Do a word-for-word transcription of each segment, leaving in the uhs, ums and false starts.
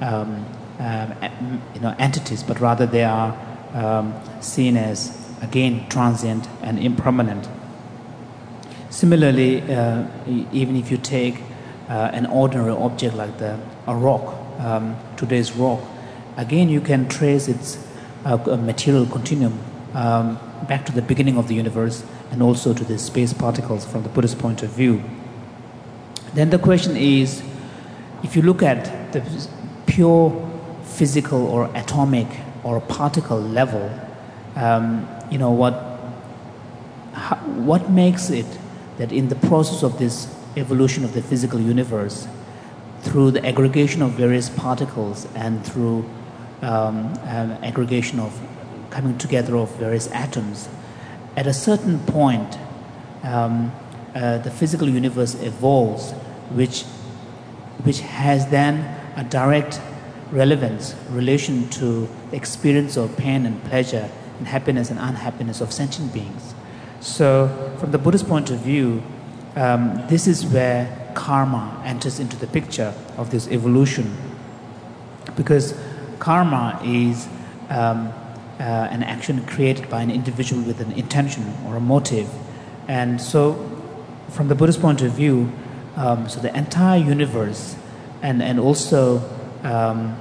um, um, you know, entities, but rather they are um, seen as, again, transient and impermanent. Similarly, uh, even if you take uh, an ordinary object like the, a rock, um, today's rock, again you can trace its uh, material continuum um, back to the beginning of the universe and also to the space particles from the Buddhist point of view. Then the question is, if you look at the pure physical or atomic or particle level, um, you know, what, how, what makes it that in the process of this evolution of the physical universe, through the aggregation of various particles and through um, um, aggregation of coming together of various atoms, at a certain point, um, uh, the physical universe evolves, which, which has then a direct relevance, relation to the experience of pain and pleasure and happiness and unhappiness of sentient beings. So, from the Buddhist point of view, um, this is where karma enters into the picture of this evolution, because karma is um, uh, an action created by an individual with an intention or a motive. And so, from the Buddhist point of view, um, so the entire universe and, and also um,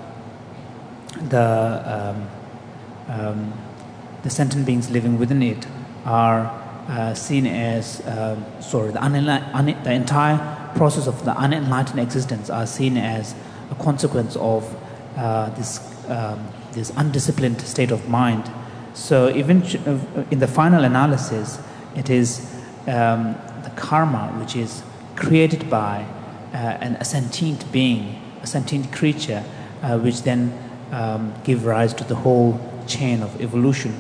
the, um, um, the sentient beings living within it are uh, seen as, uh, sorry, the, un- the entire process of the unenlightened existence are seen as a consequence of uh, this, um, this undisciplined state of mind. So even in the final analysis, it is um, the karma which is created by uh, an, a sentient being, a sentient creature, uh, which then um, give rise to the whole chain of evolution.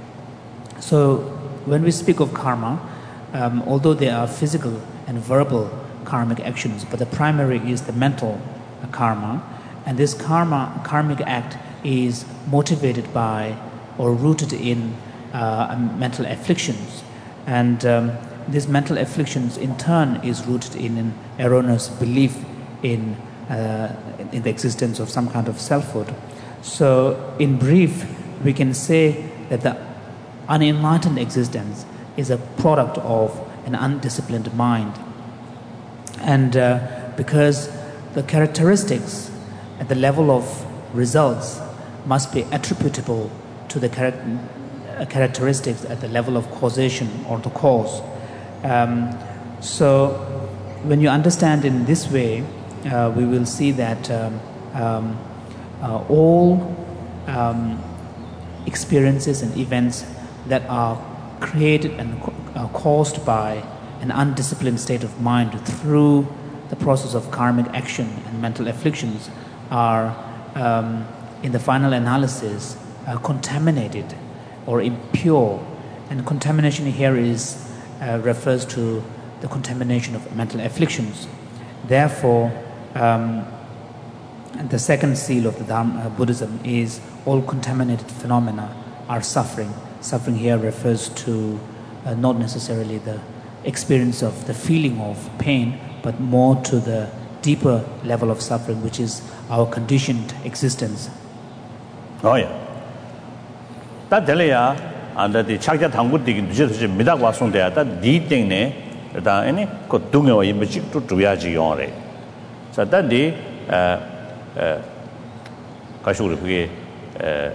So when we speak of karma, um, although there are physical and verbal karmic actions, but the primary is the mental uh, karma, and this karma, karmic act is motivated by or rooted in uh, mental afflictions, and um, these mental afflictions in turn is rooted in an erroneous belief in, uh, in the existence of some kind of selfhood. So in brief, we can say that the unenlightened existence is a product of an undisciplined mind. And uh, because the characteristics at the level of results must be attributable to the char- uh, characteristics at the level of causation or the cause. Um, so when you understand in this way, uh, we will see that um, um, uh, all um, experiences and events that are created and uh, caused by an undisciplined state of mind through the process of karmic action and mental afflictions are, um, in the final analysis, uh, contaminated or impure. And contamination here is uh, refers to the contamination of mental afflictions. Therefore, um, the second seal of the Dharma, uh, Buddhism is all contaminated phenomena are suffering. Suffering here refers to uh, not necessarily the experience of the feeling of pain, but more to the deeper level of suffering, which is our conditioned existence. Oh yeah. That delaya under the Chakya Tangu digging just Midagwa Sundaya, that D thing ne, that any could do no image to Tuyaji onre. So that day, uh, uh, Kashuri, uh,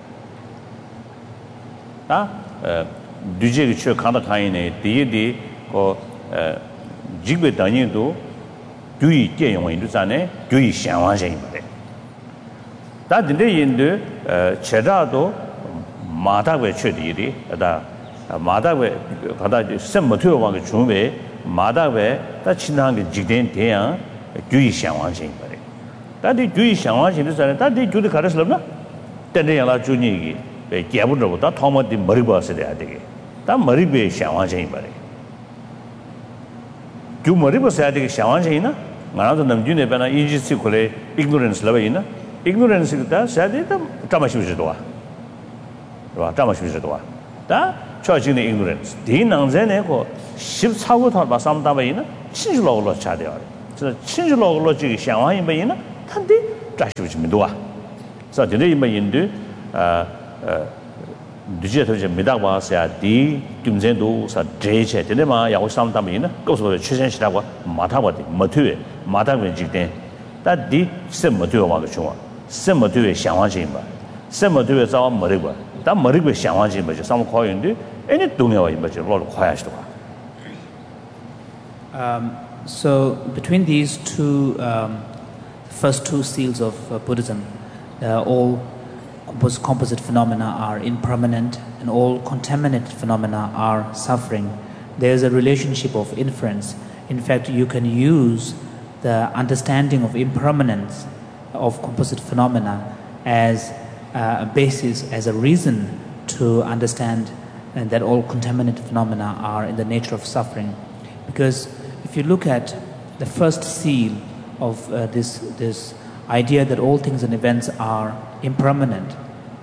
ah, Dujig Chur Kandakaine, D D, or Jigbe Danido, Dui Gayon in Dusane, Dui Shawan. That the day in the Chedado, Madawe Chedi, that Madawe, Kada, some material one Chumbe, Madawe, that Chinang Jigden Tian, Dui Shawan. That the Dui Shawan in the that they do the Karaslava, then they allow Juni, Gabudo, that Tom of the Mariba said that Maribe Shawan Chamber. Do Mariba said Shawan, another than Junipana, Egypt, ignorance Lavina. Ignorance is that said it, Tamashudoa. Tamashudoa. That charging the ignorance. Din and Zeneco, ships how taught by some Tavaina, change law chadia. So change law logic Shawan Baina, Tandi, trash midwa so the name in the uh digital midwa sa di kimzendo sa jeche the ma ya sam tam yin ko so chusen shira wa mata wa ma thue mata wen ji den ta di sem ma thue wa lo chwa sem ma thue xiang wang jin ba sem ma thue za ma ri ba ta ma ri ba xiang wang jin ba jo sam kho yin de any dong ya yin ba jo lo kho ya shi ba. Um, so between these two, um, first two seals of uh, Buddhism, uh, all compos composite phenomena are impermanent and all contaminated phenomena are suffering. There is a relationship of inference. In fact, you can use the understanding of impermanence of composite phenomena as uh, a basis, as a reason to understand uh, that all contaminated phenomena are in the nature of suffering. Because if you look at the first seal of uh, this, this idea that all things and events are impermanent,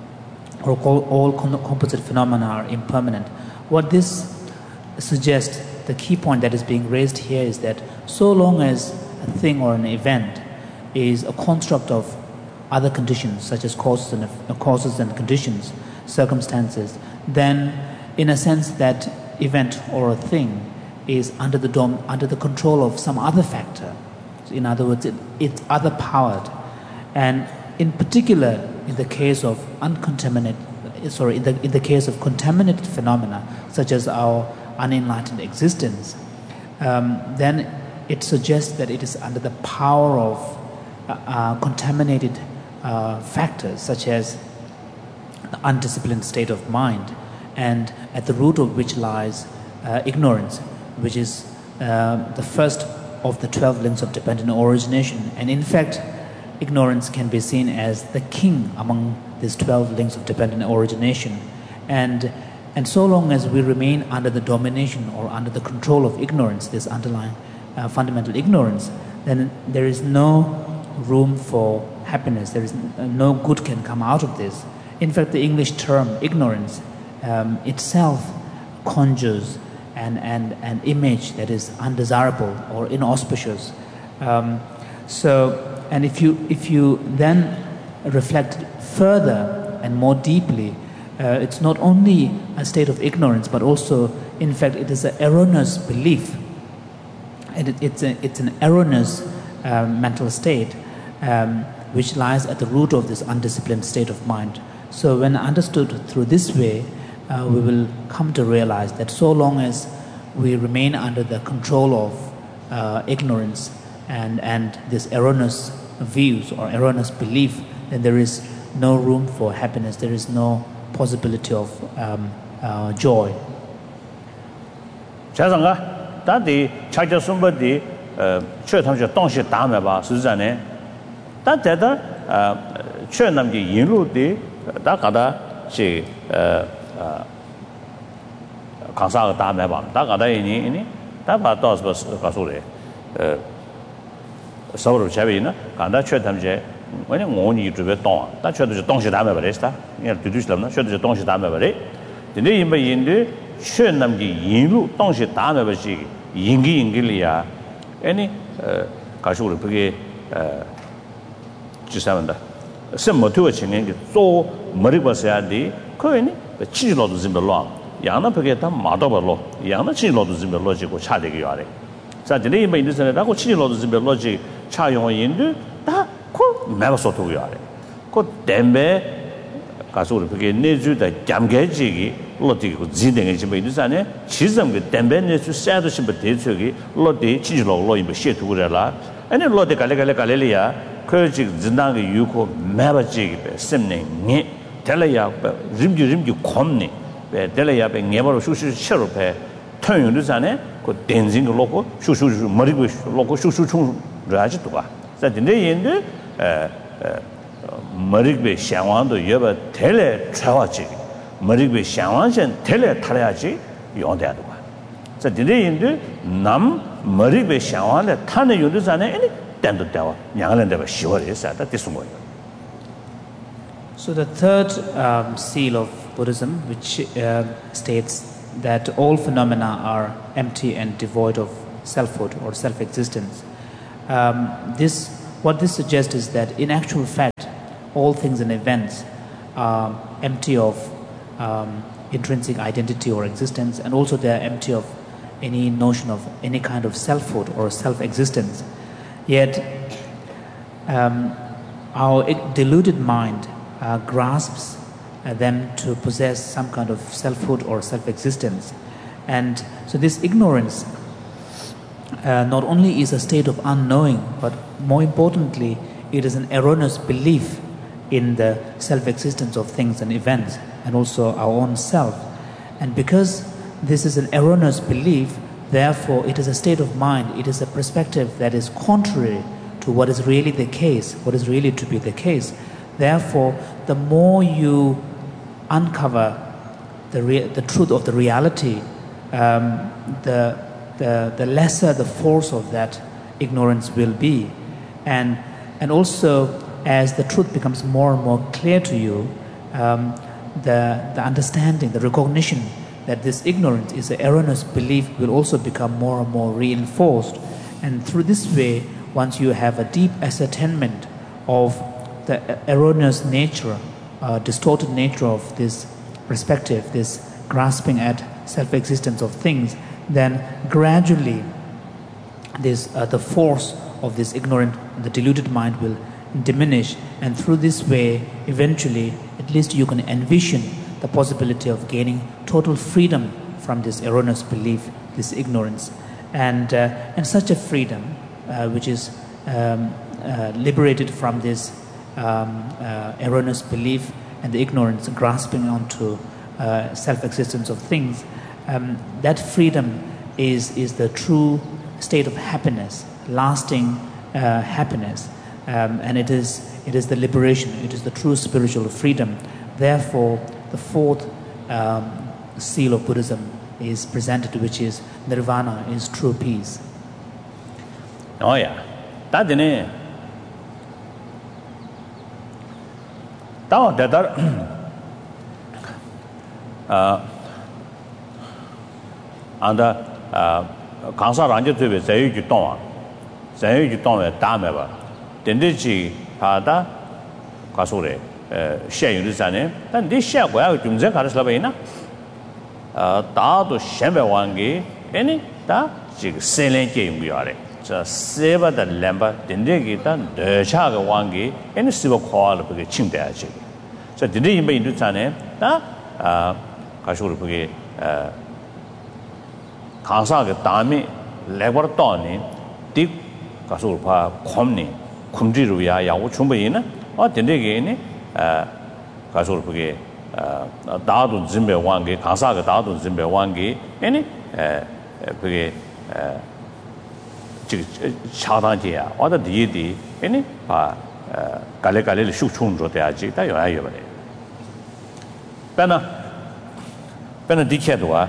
or all, all composite phenomena are impermanent, what this suggests, the key point that is being raised here is that so long as a thing or an event is a construct of other conditions, such as causes and, uh, causes and conditions, circumstances, then in a sense that event or a thing is under the dom under the control of some other factor. So in other words, it, it's other powered, and in particular, in the case of uncontaminated, sorry, in the in the case of contaminated phenomena such as our unenlightened existence, um, then it suggests that it is under the power of uh, uh, contaminated uh, factors such as the undisciplined state of mind, and at the root of which lies uh, ignorance, which is uh, the first of the twelve links of dependent origination. And in fact, ignorance can be seen as the king among these twelve links of dependent origination. And, and so long as we remain under the domination or under the control of ignorance, this underlying uh, fundamental ignorance, then there is no room for happiness. There is no good can come out of this. In fact, the English term ignorance um, itself conjures An, an, an image that is undesirable or inauspicious. Um, so, and if you, if you then reflect further and more deeply, uh, it's not only a state of ignorance, but also, in fact, it is an erroneous belief. And it, it's, a, it's an erroneous um, mental state um, which lies at the root of this undisciplined state of mind. So when understood through this way, Uh, we will come to realize that so long as we remain under the control of uh, ignorance and, and this erroneous views or erroneous belief, then there is no room for happiness, there is no possibility of um, uh, joy. 자상가 다디 차자 숨버디 어 최탐시 동시 다음에 봐 수자네 다대다 어 최남기 인루디 다 가다 시 강사가 다 매봐 다 가다 이니 이니 다 봐도 가소래 어 서로 잡이나 간다 최담제 뭐냐 원이 주베 동 다 최도 동시 다 매버랬다 이 뒤뒤sl럼나 최도 동시 다 매버래 근데 이뭐 인데 최남기 인루 동시 다 매버시 인기 인기리야 아니 어 가소를 그게 어 지사한다什么都有情人做머리 버셔야 돼 그거니 치료도 좀 별로 양나 그게 다 마도 별로 양나 치료도 좀 별로 지고 차대기 요래 자 근데 이 인도에서 나고 치료도 좀 별로 지 차용의 인도 다그 매버서도 요래 그 댐베 가서 우리 그게 내주다 잠개지기 로디고 진행이 좀 인도산에 지점 그 댐베 내주 싸도 싶어 대처기 로디 치료로 로이 시도 그래라 아니 로디 갈래갈래 갈래리야 그 지금 진단의 유고 매버지기 셈네 니 텔레야 림지 림지 콤니 배 텔레야 배 네버로 슈슈 셔로페 토용도산에 그 댄징 로고 슈슈 머리고 로고 슈슈 총 라지 도가 자근데 인데 에 머리베 샹왕도 여바 텔레 차와지 머리베 샹왕선 텔레 타려야지 용대도가 자근데 인데 남 머리베 샹왕에 타는 요도산에 아니 댄도 대와 양을는데 시월에서 됐은 거예요. So the third um, seal of Buddhism, which uh, states that all phenomena are empty and devoid of selfhood or self-existence, um, this what this suggests is that in actual fact, all things and events are empty of um, intrinsic identity or existence, and also they are empty of any notion of any kind of selfhood or self-existence. Yet, um, our deluded mind uh, grasps uh, them to possess some kind of selfhood or self-existence. And so this ignorance uh, not only is a state of unknowing, but more importantly, it is an erroneous belief in the self-existence of things and events, and also our own self. And because this is an erroneous belief, therefore it is a state of mind, it is a perspective that is contrary to what is really the case, what is really to be the case. Therefore, the more you uncover the, rea- the truth of the reality, um, the, the, the lesser the force of that ignorance will be. And, and also, as the truth becomes more and more clear to you, um, the, the understanding, the recognition that this ignorance is an erroneous belief will also become more and more reinforced. And through this way, once you have a deep ascertainment of the erroneous nature, uh, distorted nature of this perspective, this grasping at self-existence of things, then gradually this, uh, the force of this ignorant, the deluded mind will diminish, and through this way, eventually, at least you can envision the possibility of gaining total freedom from this erroneous belief, this ignorance. And, uh, and such a freedom, uh, which is um, uh, liberated from this um, uh, erroneous belief and the ignorance grasping onto uh, self-existence of things, um, that freedom is, is the true state of happiness, lasting uh, happiness. Um, and it is, it is the liberation, it is the true spiritual freedom. Therefore, the fourth um, seal of Buddhism is presented, which is nirvana, is true peace. Oh yeah, that didn't. That that uh, and uh, Kansa Ranja to be Zayu Juton, Zayu Juton, Dameva, Dendici Pada, Kasure, share you design, then this share where you can Karslavina. Da to Shembe Wangi, any da, Silent game we are. Save the lamber, Dindegita, the Chaga Wangi, any civil call of the Chindaji. So did he be into Tane? Da Kashuri, Kansaga Dami, Labortoni, Dick Kasurpa, Comni, Kumjiruya, Yavuchumbaina, or Dindegini, Kasurpugi. Dadu Zimbe Wangi, Kansaga Dadu Zimbe Wangi, any Chadantia, or the deity, any Galekali Shuchun Rotaji, that you are. Pena Benedicadua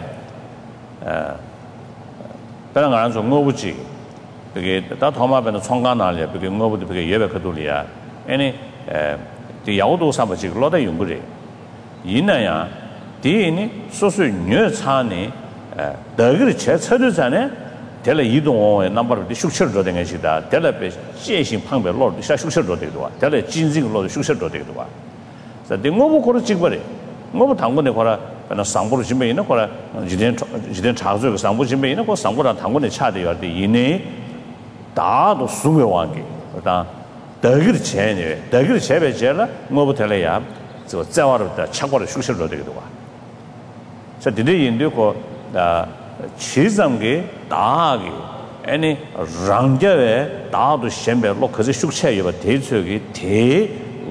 Penanganzo Novuchi, that Homa and the Tongana, because nobody became Yevakadulia, any the Yaudo Sabachi, Loda Yunguri. 이나야 디니 소수 녀차니 더그리 제처르잖아 델레 이동의 넘버를 숙처로 된 것이다 델레베 제신 방배 로드 샤 숙처로 되기도 와 델레 진진 로드 숙처로 되기도 와 그래서 내가 거를 찍버려 뭐 당근에 거라 나 상부로 준비 있는 거라 지된 지된 차주가 상부 준비 있는 거 상부랑 당근에 차대요 돼 이내 다도 수고 왕게 그다 더그리 제네 더그리 제배 제라 뭐 델레야 저 자와르다 차고를 숙실로 되기도 와. 저 디디 인도고 다 치상게 다하게 아니 랑제에 다도 셴베로 그저 숙체여 대적이 대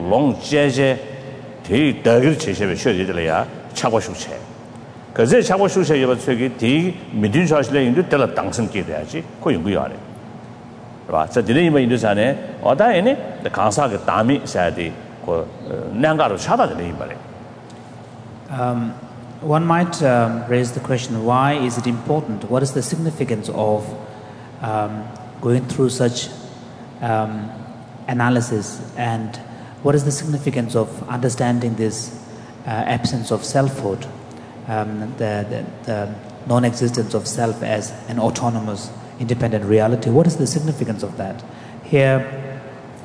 롱제제 대 더글 제세베 쉬어지들이야 차고 숙체. 그저 차고 숙체여 저기 대 미딘샤실에 인도 텔라 당선게 돼야지. 그 연구야. 봐. 저 디디 뭐 인도산에 어다에네 강사가 담이 사야지. Um, one might um, raise the question, why is it important? What is the significance of um, going through such um, analysis, and what is the significance of understanding this uh, absence of selfhood, um, the, the, the non-existence of self as an autonomous, independent reality? What is the significance of that? Here,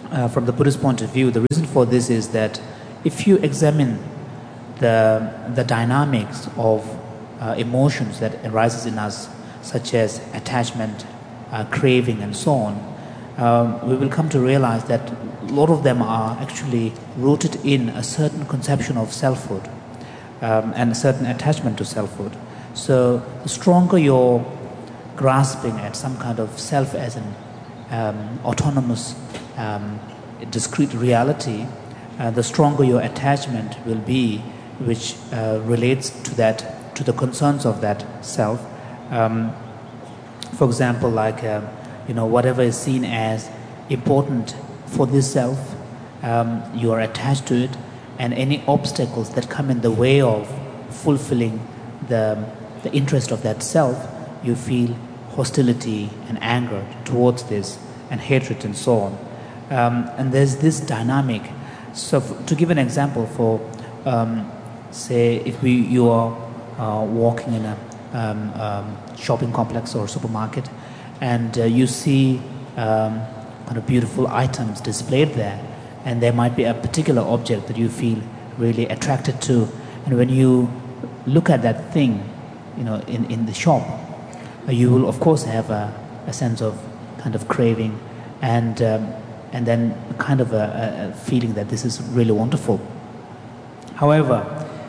uh, from the Buddhist point of view, the reason for this is that if you examine the, the dynamics of uh, emotions that arises in us, such as attachment, uh, craving, and so on, um, we will come to realize that a lot of them are actually rooted in a certain conception of selfhood um, and a certain attachment to selfhood. So the stronger you're grasping at some kind of self as an um, autonomous, um, discrete reality, uh, the stronger your attachment will be, which uh, relates to that, to the concerns of that self. Um, for example, like uh, you know, whatever is seen as important for this self, um, you are attached to it, and any obstacles that come in the way of fulfilling the the interest of that self, you feel hostility and anger towards this, and hatred and so on. Um, and there's this dynamic. So f- to give an example, for um, say if we you are uh, walking in a um, um, shopping complex or supermarket, and uh, you see um, kind of beautiful items displayed there, and there might be a particular object that you feel really attracted to, and when you look at that thing, you know, in, in the shop, uh, you will of course have a, a sense of kind of craving, and um, and then kind of a, a feeling that this is really wonderful. However,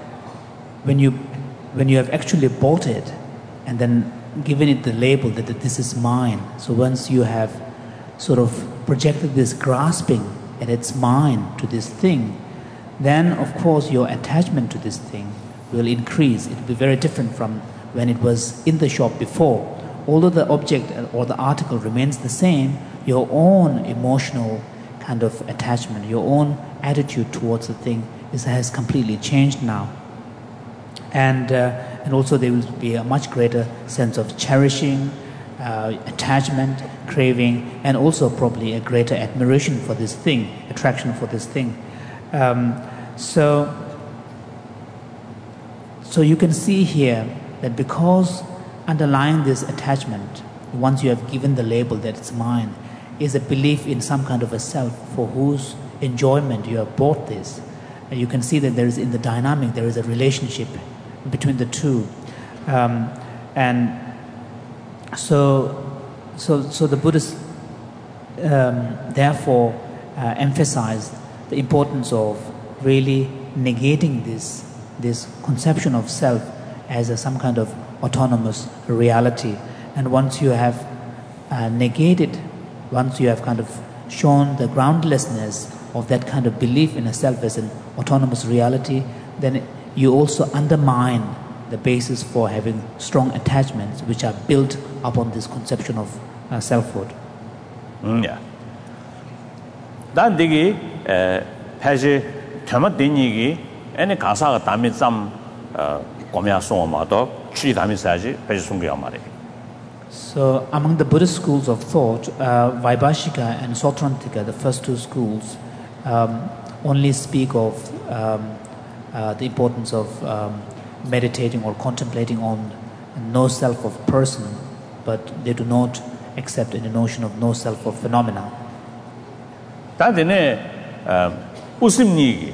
when you when you have actually bought it and then given it the label that, that this is mine, so once you have sort of projected this grasping and it's mine to this thing, then of course your attachment to this thing will increase. It will be very different from when it was in the shop before. Although the object or the article remains the same, your own emotional kind of attachment, your own attitude towards the thing is, has completely changed now. And, uh, and also there will be a much greater sense of cherishing, uh, attachment, craving, and also probably a greater admiration for this thing, attraction for this thing. Um, so, so you can see here that because underlying this attachment, once you have given the label that it's mine, is a belief in some kind of a self for whose enjoyment you have bought this. And you can see that there is, in the dynamic, there is a relationship between the two. Um, and so, so, so the Buddhists um, therefore uh, emphasize the importance of really negating this, this conception of self as a, some kind of autonomous reality. And once you have uh, negated, once you have kind of shown the groundlessness of that kind of belief in a self as an autonomous reality, then you also undermine the basis for having strong attachments which are built upon this conception of uh, selfhood. Mm, yeah. Dan digi phaji thama dinigi ene kasa ga dami sam komya so ma do chi dami saji phaji sungya mare. So among the Buddhist schools of thought, uh, Vaibhashika and Sautrantika, the first two schools, um, only speak of um, uh, the importance of um, meditating or contemplating on no self of person, but they do not accept any notion of no self of phenomena. Tadine usimni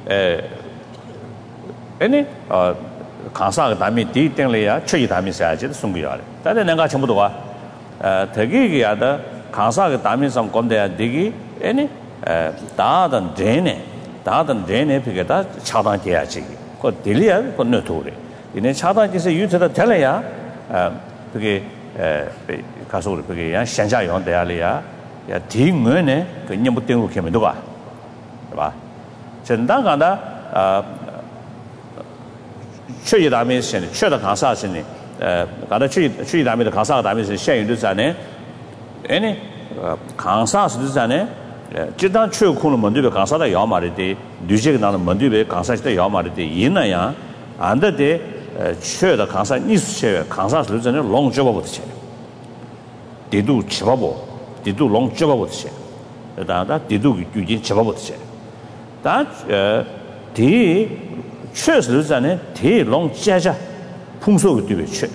ene kansa ga dami di tengle ya chyi dami saji de sungya yare. Tade nenga chembu do wa thagi gi ya da kansa ga dami sam komde ya digi ene da dan dene da dan dene phige da chadan je ya chi ko diliya ko no to re. Ine chadan ji se yu de tele ya phige 가서 그게 야 현자 용대야리야 야 뒤면에 그 nhiệm 땡고 개면도 봐. 봐. 전당가다 아 최이 다음에 신이 최다 강사신이 에 가다 최이 최이 다음에 강사가 다음에 현유도 전에 아니 강사스도 전에 지단 최고는 먼저 강사다 야 말이지 뉴제가 나는 먼저 강사시다 야 말이지 이나야 안데 최다 강사 니스 강사스도 전에 롱저버부터 디두 치바보 디두 롱 쳐바보듯이 다다 디두 규진 쳐바보듯이 다디 최스르자네 디롱 짜자 풍속의 뒤에 최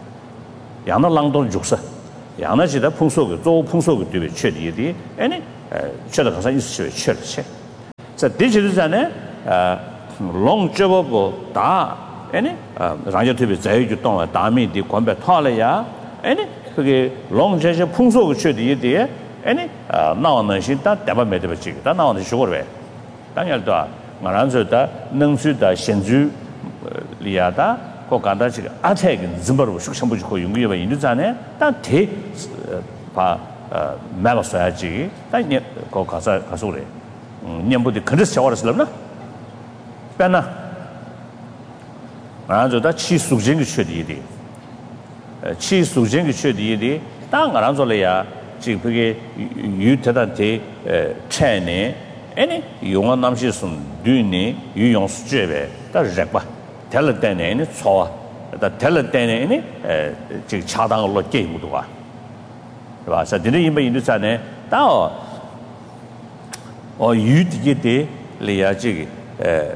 양나 랑돈 죽사 양나지다 풍속의 조 풍속의 뒤에 최디디 아니 chöda kasa isu chöda che. Sa digital zane long jobo da ene rangja tebe zayu ju tong da mi di kwambe thale ya ene 그게 long jeje 풍소 그 chödi yede ene 나와 능신 다 대바 매대 지. 다 나와 쉬고 왜. 당연도 말한서다 능수다 현주 리아다 그 간다 지금 아체긴 짐바로 숙성부지 고 용기에 인도자네 다대바 매버서야지 다니 그 가서 가서 그래 년부터 그래서 저거를 빼나 말한서다 치숙진이 쳐디디 치숙진이 쳐디디 당 알아서래야 지금 그게 유태단테 차네 아니 용한 남시선 뒤니 유용수제베 다 렉바 텔 때네 초 다 텔 때네 에 지금 차당으로 게임도 와 그래서 되는 임에 인도자네 다어 어 유디게 때 레야지 에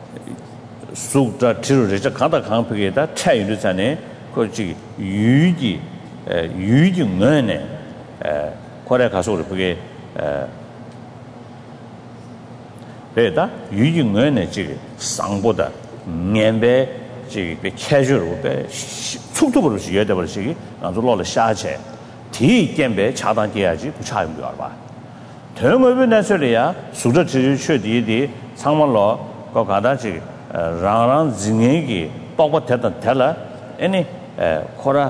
수다 지르자 가다 강벽에다 차이도자네 그 지금 유지 에 유증은에 에 거래 가서 그게 에 그래다 유증은에 지금 상보다 면배 지금 캐주얼로 배 속도로 지어야 버리시기 아주 놀라 샤체 뒤 겜배 차단해야지 부차는 거 봐. 대응업은 나서리야 수저 지주 최디디 상만로 거 가다 지금 랑랑 진행이 똑같았던 달라 아니 코라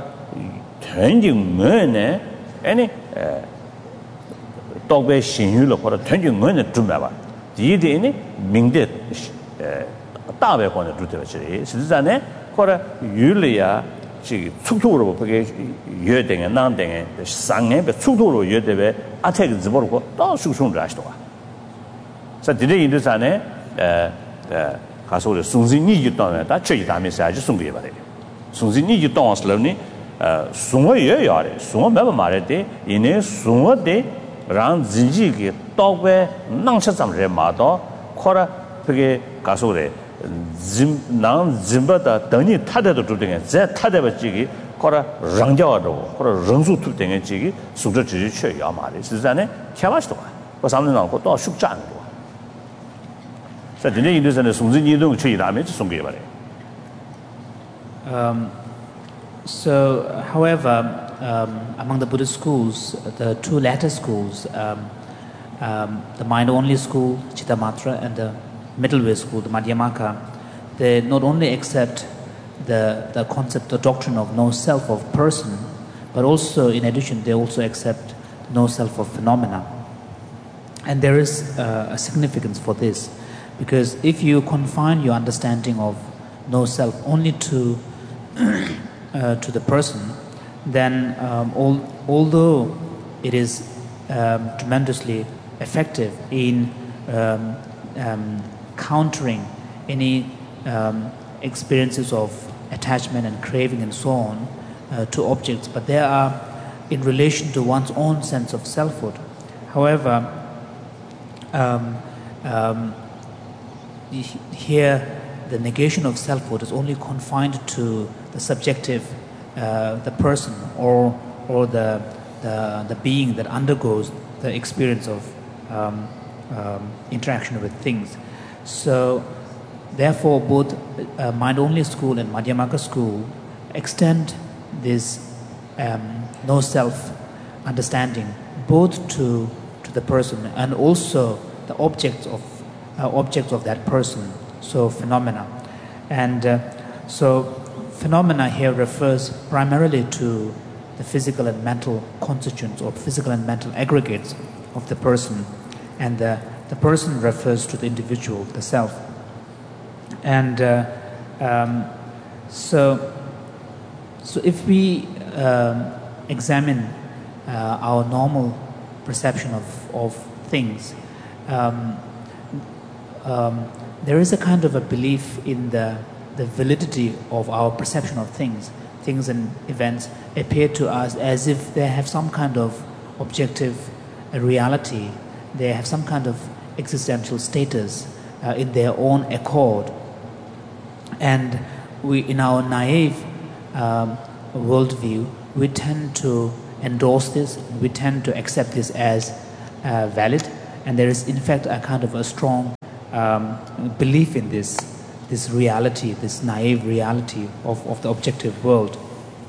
전증면에 아니 똑배 신유로 코라 전증면에 좀 봐. 디디니 민데大外观的主体是的，实际上呢，或者有了呀，这个速度了，不给约定的、难定的，三年被速度了约定的，啊，这个怎么了？到手上来说啊，所以这个印度上呢，呃呃，他说的送进你就当然，他这一大面是还是送给吧的，送进你就当时了呢，呃，送我也要的，送我没办法的，因为送我的让自己给到外能吃怎么人买到，或者这个他说的。짐 난 짐바다 더니 타데도 주되게 제 타데바 지기 거라 랑자와도 거라 런수 투되게 지기 수저 지지 쳐야 말이实际上呢 캐바스도 그 사람들 나고 또 숙자는 거. 자, 근데 인도에서는 송진 이동 처리라면 송게 말해. Um so however um among the Buddhist schools the two latter schools um um the mind only school Chittamatra and the middle way school, the Madhyamaka, they not only accept the the concept, the doctrine of no self of person, but also, in addition, they also accept no self of phenomena. And there is uh, a significance for this, because if you confine your understanding of no self only to uh, to the person, then um, all, although it is um, tremendously effective in um, um, countering any um, experiences of attachment and craving and so on uh, to objects, but they are in relation to one's own sense of selfhood. However, um, um, here the negation of selfhood is only confined to the subjective, uh, the person or or the, the the being that undergoes the experience of um, um, interaction with things. So, therefore, both uh, mind-only school and Madhyamaka school extend this um, no-self understanding both to to the person and also the objects of uh, objects of that person. So, phenomena, and uh, so phenomena here refers primarily to the physical and mental constituents or physical and mental aggregates of the person, and the The person refers to the individual, the self. And uh, um, so, so if we um, examine uh, our normal perception of, of things, um, um, there is a kind of a belief in the, the validity of our perception of things. Things and events appear to us as if they have some kind of objective uh, reality. They have some kind of existential status uh, in their own accord, and we, in our naive um, worldview, we tend to endorse this. We tend to accept this as uh, valid, and there is in fact a kind of a strong um, belief in this, this reality, this naive reality of, of the objective world.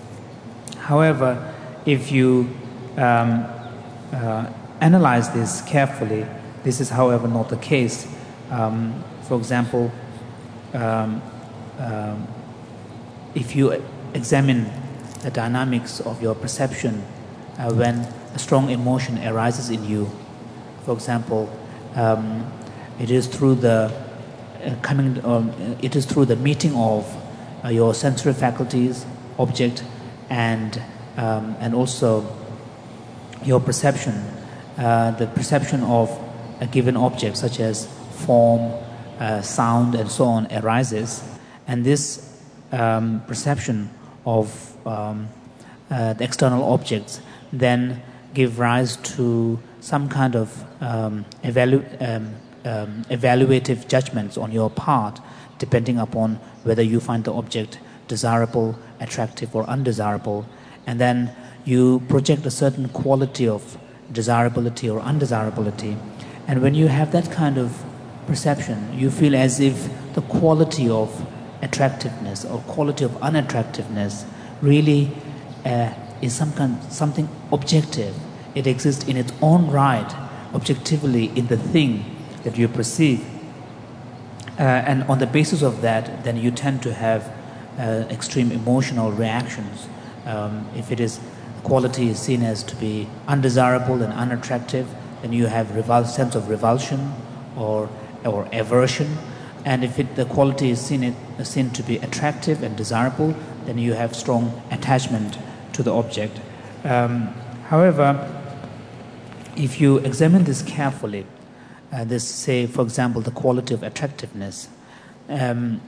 However, if you um, uh, analyze this carefully, this is however not the case. Um, for example, um, um, if you examine the dynamics of your perception uh, when a strong emotion arises in you, for example, um, it is through the uh, coming, um, it is through the meeting of uh, your sensory faculties, object, and um, and also your perception, uh, the perception of a given object, such as form, uh, sound, and so on, arises, and this um, perception of um, uh, the external objects then give rise to some kind of um, evalu- um, um, evaluative judgments on your part, depending upon whether you find the object desirable, attractive, or undesirable, and then you project a certain quality of desirability or undesirability. And when you have that kind of perception, you feel as if the quality of attractiveness or quality of unattractiveness really uh, is some kind, something objective. It exists in its own right, objectively, in the thing that you perceive. Uh, and on the basis of that, then you tend to have uh, extreme emotional reactions. Um, if it is quality is seen as to be undesirable and unattractive, then you have revul- sense of revulsion or or aversion. And if it, the quality is seen, it, seen to be attractive and desirable, then you have strong attachment to the object. Um, however, if you examine this carefully, uh, this, say, for example, the quality of attractiveness, um,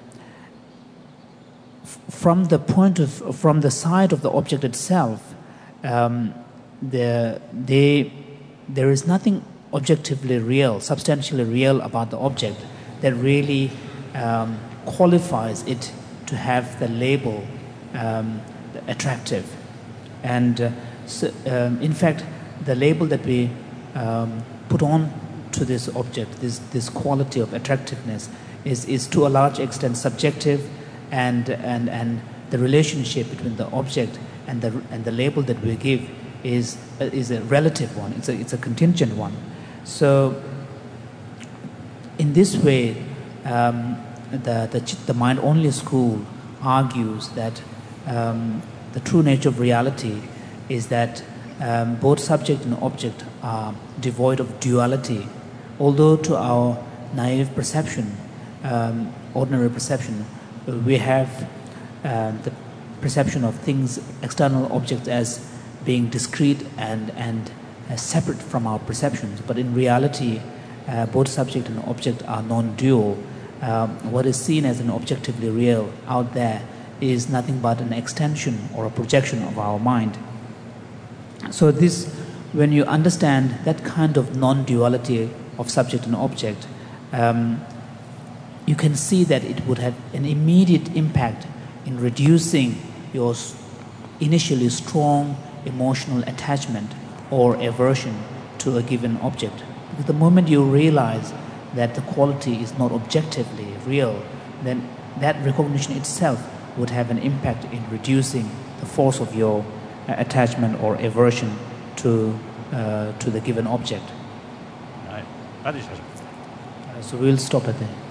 f- from the point of, from the side of the object itself, um, the, they, there is nothing objectively real, substantially real about the object that really um, qualifies it to have the label um, attractive. And uh, so, um, in fact, the label that we um, put on to this object, this, this quality of attractiveness, is, is to a large extent subjective, and, and, and the relationship between the object and the, and the label that we give is, uh, is a relative one, it's a, it's a contingent one. So, in this way, um, the, the, the mind-only school argues that um, the true nature of reality is that um, both subject and object are devoid of duality, although to our naive perception, um, ordinary perception, we have uh, the perception of things, external objects, as being discrete and, and uh, separate from our perceptions. But in reality, uh, both subject and object are non-dual. Um, what is seen as an objectively real out there is nothing but an extension or a projection of our mind. So this, when you understand that kind of non-duality of subject and object, um, you can see that it would have an immediate impact in reducing your initially strong emotional attachment or aversion to a given object. Because the moment you realize that the quality is not objectively real, then that recognition itself would have an impact in reducing the force of your uh, attachment or aversion to uh, to the given object. Right. That is Uh, so we'll stop at there.